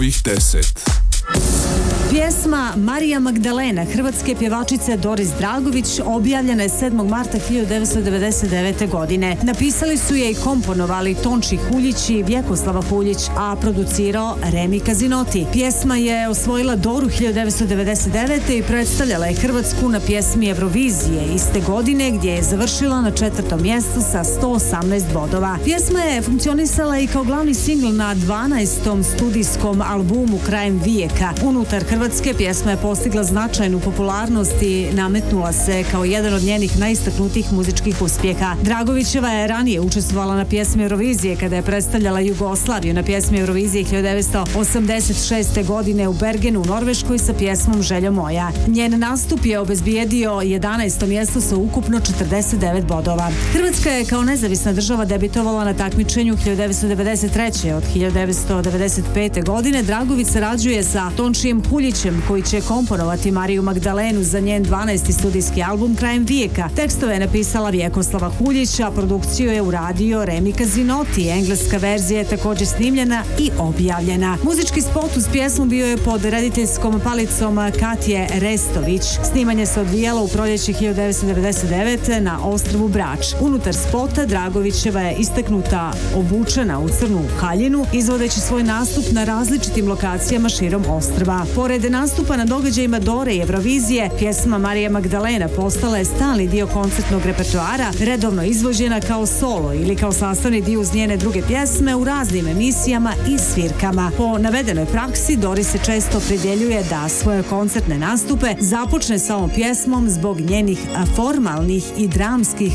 njegovih 10. Pjesma Marija Magdalena hrvatske pjevačice Doris Dragović objavljena je 7. marta 1999. godine. Napisali su je i komponovali Tonči Huljić i Vjekoslava Huljić, a producirao Remi Kazinoti. Pjesma je osvojila Doru 1999. i predstavljala je Hrvatsku na pjesmi Eurovizije iste godine, gdje je završila na 4. mjestu sa 118 bodova. Pjesma je funkcionisala i kao glavni singl na 12. studijskom albumu Krajem vijeka. Unutar Hrvatske pjesma je postigla značajnu popularnost i nametnula se kao jedan od njenih najistaknutijih muzičkih uspjeha. Dragovićeva je ranije učestvovala na pjesmi Eurovizije kada je predstavljala Jugoslaviju na pjesmi Eurovizije 1986. godine u Bergenu u Norveškoj sa pjesmom Željo moja. Njen nastup je obezbijedio 11. mjesto sa ukupno 49 bodova. Hrvatska je kao nezavisna država debitovala na takmičenju 1993. Od 1995. godine Dragović sarađuje sa Tončijem Huljićem, koji će komponovati Mariju Magdalenu za njen 12. studijski album Krajem vijeka. Tekstove je napisala Vjekoslava Huljić, a produkciju je uradio Remi Kazinoti. Engleska verzija je također snimljena i objavljena. Muzički spot uz pjesmu bio je pod rediteljskom palicom Katje Restović. Snimanje se odvijalo u proljeće 1999. na ostrvu Brač. Unutar spota Dragovićeva je istaknuta obučena u crnu haljinu, izvodeći svoj nastup na različitim lokacijama širom ostrva. Pored nastupa na događajima Dore i Eurovizije, pjesma Marija Magdalena postala je stalni dio koncertnog repertoara, redovno izvođena kao solo ili kao sastavni dio uz njene druge pjesme u raznim emisijama i svirkama. Po navedenoj praksi, Doris se često opredjeljuje da svoje koncertne nastupe započne sa ovom pjesmom zbog njenih formalnih i dramskih